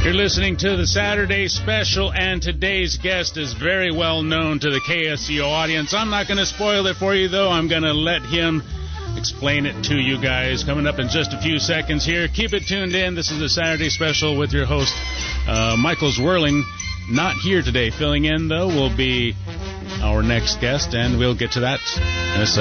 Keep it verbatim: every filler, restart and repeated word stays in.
You're listening to the Saturday Special, and today's guest is very well known to the K S C O audience. I'm not going to spoil it for you, though. I'm going to let him explain it to you guys. Coming up in just a few seconds here. Keep it tuned in. This is the Saturday Special with your host, uh, Michael Zwirling. Not here today. Filling in, though, will be our next guest, and we'll get to that in a second.